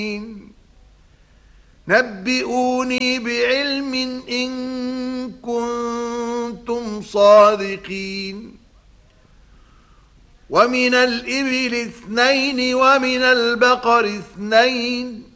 نبئوني بعلم إن كنتم صادقين. ومن الإبل 2 ومن البقر 2